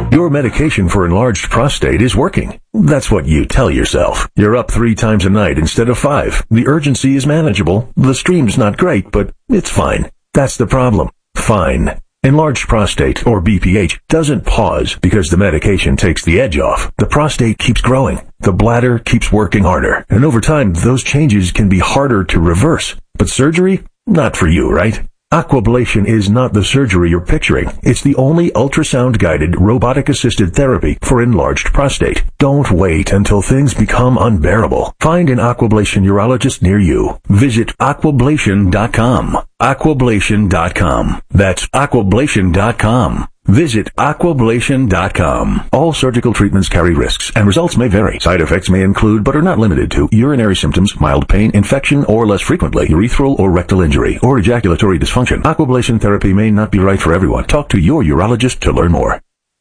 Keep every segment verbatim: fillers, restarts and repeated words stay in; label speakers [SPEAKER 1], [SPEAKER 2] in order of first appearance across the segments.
[SPEAKER 1] Your medication for enlarged prostate is working. That's what you tell yourself. You're up three times a night instead of five. The urgency is manageable. The stream's not great, but it's fine. That's the problem. Fine. Enlarged prostate, or B P H, doesn't pause because the medication takes the edge off. The prostate keeps growing. The bladder keeps working harder. And over time, those changes can be harder to reverse. But surgery? Not for you, right? Aquablation is not the surgery you're picturing. It's the only ultrasound-guided, robotic-assisted therapy for enlarged prostate. Don't wait until things become unbearable. Find an Aquablation urologist near you. Visit aquablation dot com. aquablation dot com. That's aquablation dot com. Visit aquablation dot com. All surgical treatments carry risks, and results may vary. Side effects may include, but are not limited to, urinary symptoms, mild pain, infection, or less frequently, urethral or rectal injury, or ejaculatory dysfunction. Aquablation therapy may not be right for everyone. Talk to your urologist to learn more.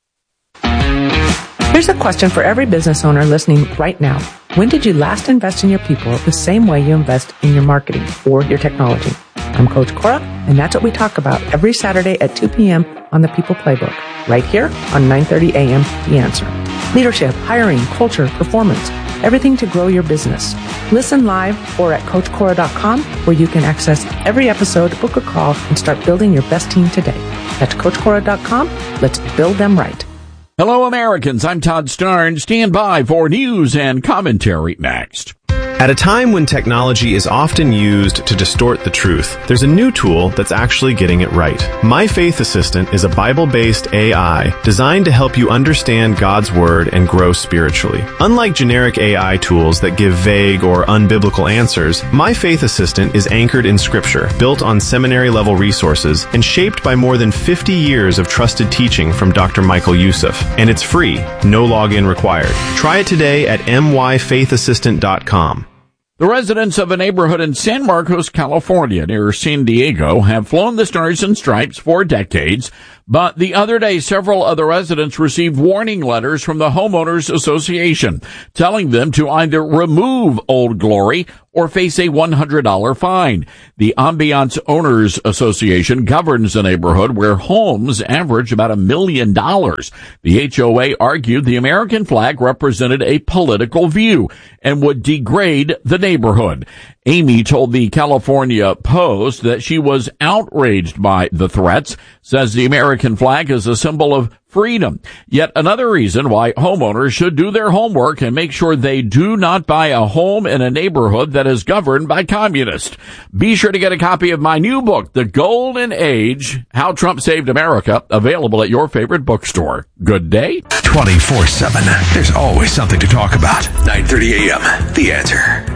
[SPEAKER 2] Here's a question for every business owner listening right now. When did you last invest in your people the same way you invest in your marketing or your technology? I'm Coach Cora, and that's what we talk about every Saturday at two p.m. on the People Playbook, right here on nine thirty a.m. The Answer. Leadership, hiring, culture, performance, everything to grow your business. Listen live or at coach cora dot com, where you can access every episode, book a call, and start building your best team today. That's coach cora dot com. Let's build them right.
[SPEAKER 3] Hello, Americans. I'm Todd Starn. Stand by for news and commentary next.
[SPEAKER 4] At a time when technology is often used to distort the truth, there's a new tool that's actually getting it right. My Faith Assistant is a Bible-based A I designed to help you understand God's Word and grow spiritually. Unlike generic A I tools that give vague or unbiblical answers, My Faith Assistant is anchored in Scripture, built on seminary-level resources, and shaped by more than fifty years of trusted teaching from Doctor Michael Youssef. And it's free, no login required. Try it today at my faith assistant dot com.
[SPEAKER 3] The residents of a neighborhood in San Marcos, California, near San Diego, have flown the Stars and Stripes for decades, but the other day, several other residents received warning letters from the Homeowners Association telling them to either remove Old Glory or face a one hundred dollars fine. The Ambiance Owners Association governs the neighborhood where homes average about a million dollars. The H O A argued the American flag represented a political view and would degrade the neighborhood. Amy told the California Post that she was outraged by the threats, says the American flag is a symbol of freedom. Yet another reason why homeowners should do their homework and make sure they do not buy a home in a neighborhood that is governed by communists. Be sure to get a copy of my new book, The Golden Age, How Trump Saved America, available at your favorite bookstore. Good day.
[SPEAKER 5] twenty-four seven. There's always something to talk about. nine thirty a.m. The Answer.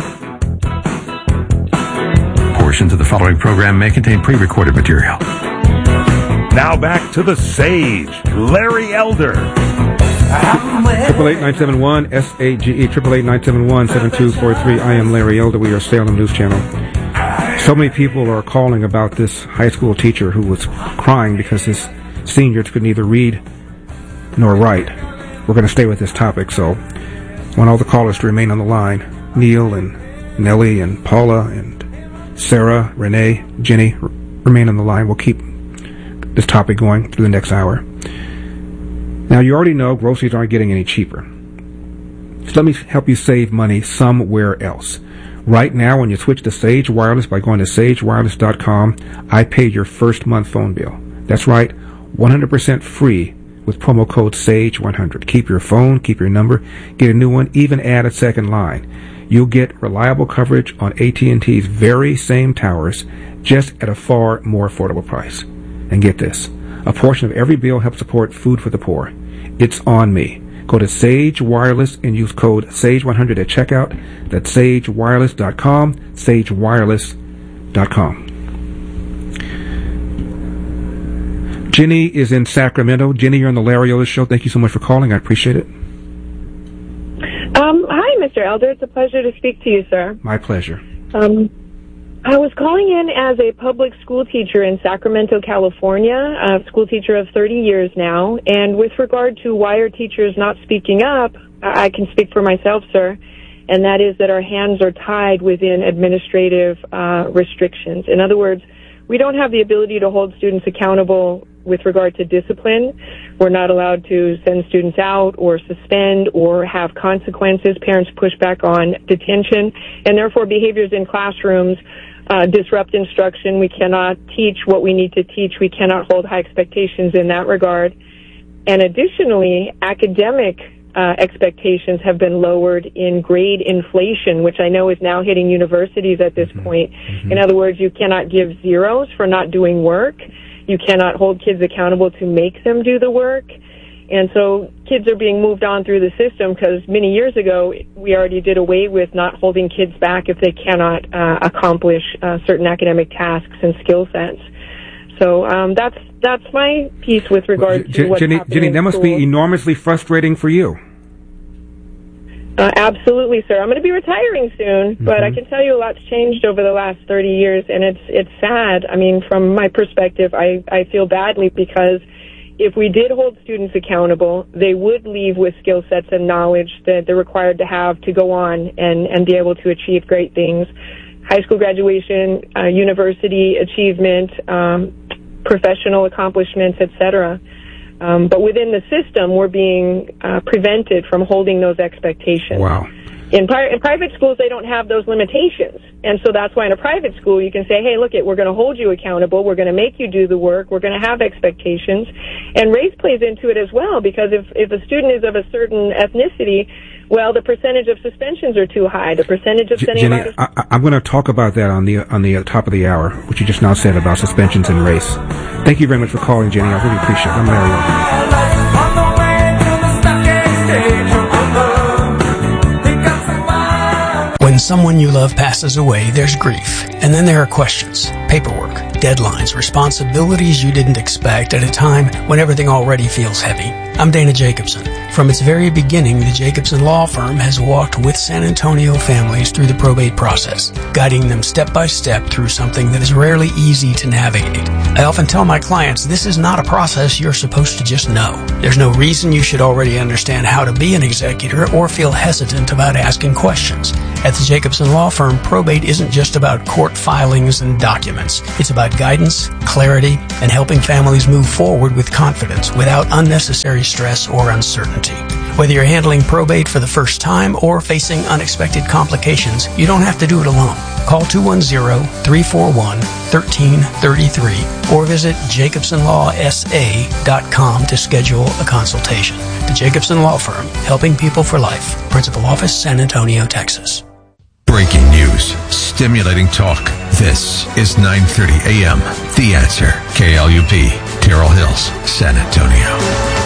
[SPEAKER 5] Portions of the following program may contain pre-recorded material.
[SPEAKER 6] Now back to the Sage, Larry Elder.
[SPEAKER 7] Triple eight nine seven one S A G E triple eight nine seven one seven two four three. I am Larry Elder. We are Salem News Channel. So many people are calling about this high school teacher who was crying because his seniors could neither read nor write. We're going to stay with this topic, so I want all the callers to remain on the line. Neil and Nellie and Paula and Sarah, Renee, Jenny, r- remain on the line. We'll keep this topic going through the next hour. Now, you already know groceries aren't getting any cheaper. So let me help you save money somewhere else. Right now, when you switch to Sage Wireless by going to sage wireless dot com, I paid your first month phone bill. That's right, one hundred percent free with promo code SAGE one hundred. Keep your phone, keep your number, get a new one, even add a second line. You'll get reliable coverage on A T and T's very same towers, just at a far more affordable price. And get this, a portion of every bill helps support food for the poor. It's on me. Go to Sage Wireless and use code SAGE one hundred at checkout. That's sage wireless dot com, sage wireless dot com. Jenny is in Sacramento. Jenny, you're on the Larry Elder Show. Thank you so much for calling. I appreciate it.
[SPEAKER 8] Um, hi, Mister Elder. It's a pleasure to speak to you, sir.
[SPEAKER 7] My pleasure.
[SPEAKER 8] Um, I was calling in as a public school teacher in Sacramento, California, a school teacher of thirty years now. And with regard to why are teachers not speaking up, I can speak for myself, sir, and that is that our hands are tied within administrative uh, restrictions. In other words, we don't have the ability to hold students accountable with regard to discipline. We're not allowed to send students out or suspend or have consequences. Parents push back on detention, and therefore behaviors in classrooms uh, disrupt instruction. We cannot teach what we need to teach. We cannot hold high expectations in that regard. And additionally, academic uh, expectations have been lowered in grade inflation, which I know is now hitting universities at this mm-hmm. point. Mm-hmm. In other words, you cannot give zeros for not doing work. You cannot hold kids accountable to make them do the work. And so kids are being moved on through the system because many years ago we already did away with not holding kids back if they cannot uh, accomplish uh, certain academic tasks and skill sets. So um, that's that's my piece with regard to what's
[SPEAKER 7] Jenny,
[SPEAKER 8] happening
[SPEAKER 7] Jenny, that
[SPEAKER 8] in
[SPEAKER 7] must
[SPEAKER 8] school.
[SPEAKER 7] be enormously frustrating for you.
[SPEAKER 8] Uh, absolutely, sir. I'm going to be retiring soon, mm-hmm. but I can tell you a lot's changed over the last thirty years, and it's it's sad. I mean, from my perspective, I, I feel badly because if we did hold students accountable, they would leave with skill sets and knowledge that they're required to have to go on and, and be able to achieve great things. High school graduation, uh, university achievement, um, professional accomplishments, et cetera. Um, but within the system, we're being uh, prevented from holding those expectations.
[SPEAKER 7] Wow.
[SPEAKER 8] In, pri- in private schools, they don't have those limitations. And so that's why in a private school, you can say, hey, look, it, we're going to hold you accountable. We're going to make you do the work. We're going to have expectations. And race plays into it as well, because if, if a student is of a certain ethnicity, well, the percentage of suspensions are too high. The percentage of sending
[SPEAKER 7] Jenny,
[SPEAKER 8] them out of...
[SPEAKER 7] I, I'm going to talk about that on the on the top of the hour, which you just now said about suspensions and race. Thank you very much for calling, Jenny. I really appreciate it. I'm Larry.
[SPEAKER 9] When someone you love passes away, there's grief. And then there are questions, paperwork, deadlines, responsibilities you didn't expect at a time when everything already feels heavy. I'm Dana Jacobson. From its very beginning, the Jacobson Law Firm has walked with San Antonio families through the probate process, guiding them step by step through something that is rarely easy to navigate. I often tell my clients this is not a process you're supposed to just know. There's no reason you should already understand how to be an executor or feel hesitant about asking questions. At the Jacobson Law Firm, probate isn't just about court filings and documents. It's about guidance, clarity, and helping families move forward with confidence without unnecessary stress or uncertainty. Whether you're handling probate for the first time or facing unexpected complications, you don't have to do it alone. Call two one zero, three four one, one three three three or visit jacobson law s a dot com to schedule a consultation. The Jacobson Law Firm, helping people for life. Principal Office, San Antonio, Texas.
[SPEAKER 5] Breaking news, stimulating talk. This is nine thirty a.m. The Answer. K L U P, Terrell Hills, San Antonio.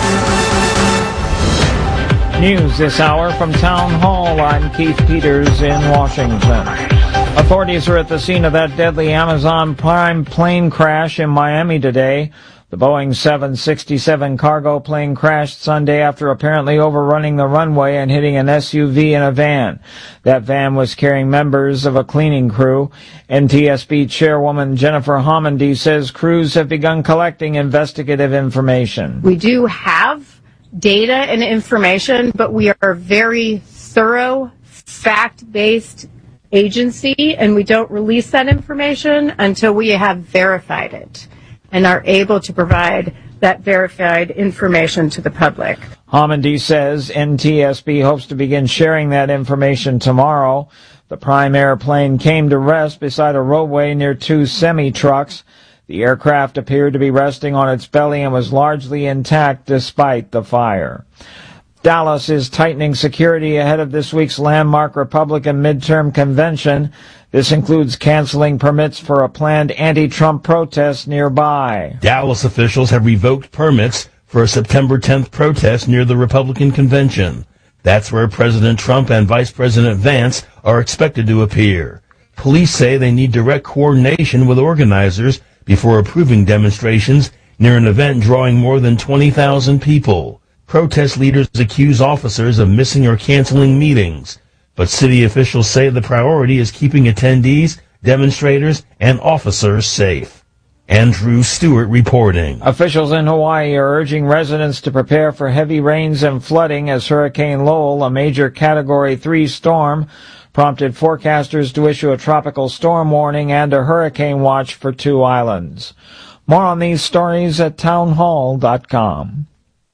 [SPEAKER 10] News this hour from Town Hall. I'm Keith Peters in Washington. Authorities are at the scene of that deadly Amazon Prime plane crash in Miami today. The Boeing seven sixty-seven cargo plane crashed Sunday after apparently overrunning the runway and hitting an S U V and a van. That van was carrying members of a cleaning crew. N T S B Chairwoman Jennifer Homendy says crews have begun collecting investigative information.
[SPEAKER 11] We do have data and information, but we are a very thorough, fact-based agency, and we don't release that information until we have verified it and are able to provide that verified information to the public.
[SPEAKER 10] Homendy says N T S B hopes to begin sharing that information tomorrow. The Prime airplane came to rest beside a roadway near two semi-trucks. The aircraft appeared to be resting on its belly and was largely intact despite the fire. Dallas is tightening security ahead of this week's landmark Republican midterm convention. This includes canceling permits for a planned anti-Trump protest nearby.
[SPEAKER 12] Dallas officials have revoked permits for a September tenth protest near the Republican convention. That's where President Trump and Vice President Vance are expected to appear. Police say they need direct coordination with organizers before approving demonstrations near an event drawing more than twenty thousand people. Protest leaders accuse officers of missing or canceling meetings, but city officials say the priority is keeping attendees, demonstrators, and officers safe. Andrew Stewart reporting.
[SPEAKER 10] Officials in Hawaii are urging residents to prepare for heavy rains and flooding as Hurricane Lowell, a major Category three storm, prompted forecasters to issue a tropical storm warning and a hurricane watch for two islands. More on these stories at townhall dot com.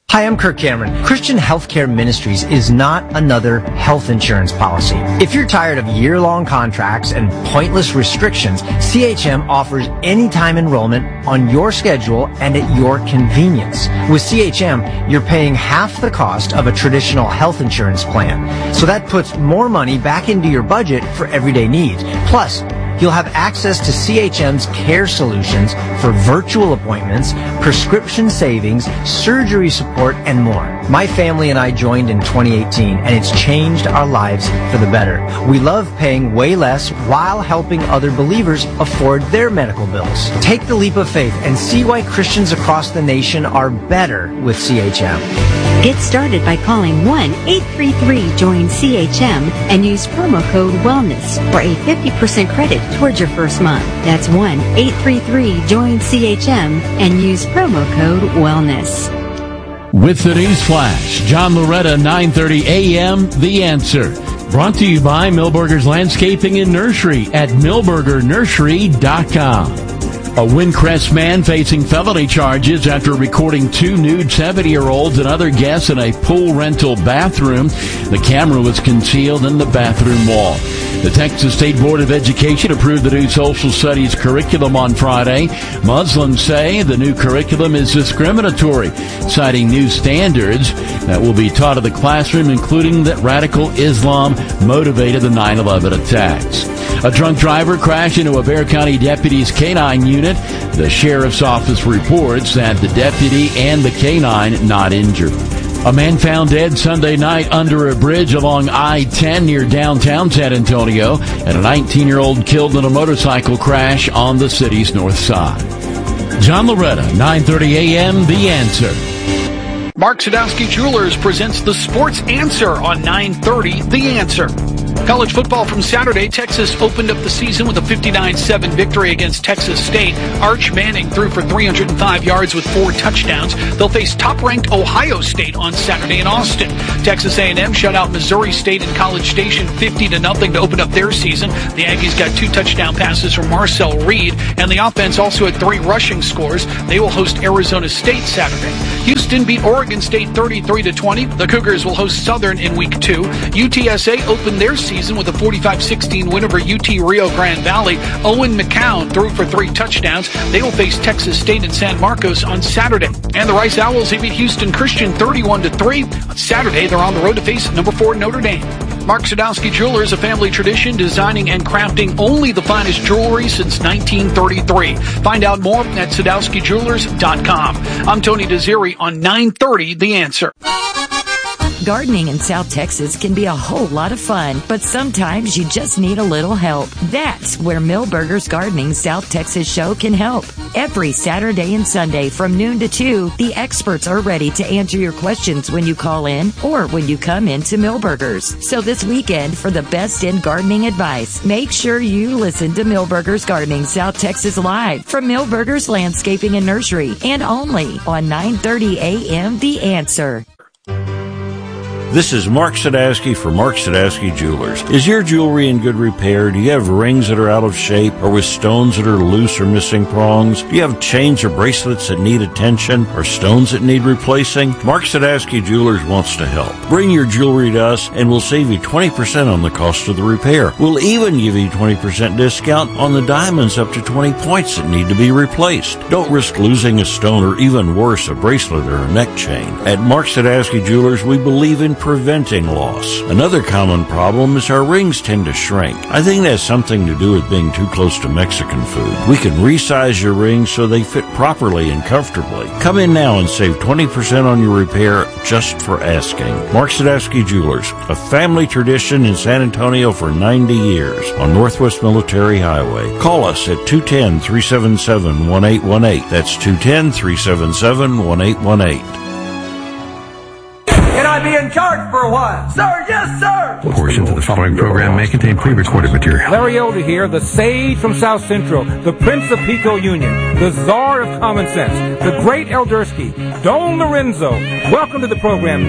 [SPEAKER 13] Hi, I'm Kirk Cameron. Christian Healthcare Ministries is not another health insurance policy. If you're tired of year-long contracts and pointless restrictions, C H M offers anytime enrollment on your schedule and at your convenience. With C H M, you're paying half the cost of a traditional health insurance plan. So that puts more money back into your budget for everyday needs. Plus, you'll have access to C H M's care solutions for virtual appointments, prescription savings, surgery support, and more. My family and I joined in twenty eighteen, and it's changed our lives for the better. We love paying way less while helping other believers afford their medical bills. Take the leap of faith and see why Christians across the nation are better with C H M.
[SPEAKER 14] Get started by calling one eight three three join C H M and use promo code WELLNESS for a fifty percent credit towards your first month. That's one eight three three join C H M and use promo code WELLNESS.
[SPEAKER 3] With the news flash, John Loretta, nine thirty a.m., The Answer. Brought to you by Milberger's Landscaping and Nursery at milberger nursery dot com. A Windcrest man facing felony charges after recording two nude seventy-year-olds and other guests in a pool rental bathroom. The camera was concealed in the bathroom wall. The Texas State Board of Education approved the new social studies curriculum on Friday. Muslims say the new curriculum is discriminatory, citing new standards that will be taught in the classroom, including that radical Islam motivated the nine eleven attacks. A drunk driver crashed into a Bexar County deputy's canine unit. The sheriff's office reports that the deputy and the canine not injured. A man found dead Sunday night under a bridge along I ten near downtown San Antonio, and a nineteen-year-old killed in a motorcycle crash on the city's north side. John Loretta, nine thirty a.m., The Answer.
[SPEAKER 15] Mark Sadowski Jewelers presents the Sports Answer on nine thirty, The Answer. College football from Saturday, Texas opened up the season with a fifty-nine seven victory against Texas State. Arch Manning threw for three hundred five yards with four touchdowns. They'll face top-ranked Ohio State on Saturday in Austin. Texas A and M shut out Missouri State in College Station fifty to nothing to open up their season. The Aggies got two touchdown passes from Marcel Reed, and the offense also had three rushing scores. They will host Arizona State Saturday. Houston beat Oregon State thirty-three to twenty. The Cougars will host Southern in week two. U T S A opened their season with a forty-five sixteen win over U T Rio Grande Valley. Owen McCown threw for three touchdowns. They will face Texas State in San Marcos on Saturday. And the Rice Owls, they beat Houston Christian thirty-one to three. On Saturday, they're on the road to face number four Notre Dame. Mark Sadowski Jewelers, a family tradition, designing and crafting only the finest jewelry since nineteen thirty-three. Find out more at sadowski jewelers dot com. I'm Tony Desiri on nine thirty, The Answer.
[SPEAKER 16] Gardening in South Texas can be a whole lot of fun, but sometimes you just need a little help. That's where Milberger's Gardening South Texas Show can help. Every Saturday and Sunday from noon to two, the experts are ready to answer your questions when you call in or when you come into Milberger's. So this weekend, for the best in gardening advice, make sure you listen to Milberger's Gardening South Texas Live from Milberger's Landscaping and Nursery, and only on nine thirty a.m. The Answer.
[SPEAKER 17] This is Mark Sadowski for Mark Sadowski Jewelers. Is your jewelry in good repair? Do you have rings that are out of shape or with stones that are loose or missing prongs? Do you have chains or bracelets that need attention or stones that need replacing? Mark Sadowski Jewelers wants to help. Bring your jewelry to us and we'll save you twenty percent on the cost of the repair. We'll even give you twenty percent discount on the diamonds up to twenty points that need to be replaced. Don't risk losing a stone or even worse, a bracelet or a neck chain. At Mark Sadowski Jewelers, we believe in preventing loss. Another common problem is our rings tend to shrink. I think that has something to do with being too close to Mexican food. We can resize your rings so they fit properly and comfortably. Come in now and save twenty percent on your repair just for asking. Mark Sadowski Jewelers, a family tradition in San Antonio for ninety years on Northwest Military Highway. Call us at two one zero, three seven seven, one eight one eight. That's two one zero, three seven seven, one eight one eight.
[SPEAKER 18] Can I be in charge for a while? Sir, yes, sir!
[SPEAKER 19] Portions of the following program may contain pre-recorded material.
[SPEAKER 7] Larry Elder here, the sage from South Central, the Prince of Pico Union, the Czar of Common Sense, the great Eldersky, Don Lorenzo. Welcome to the program.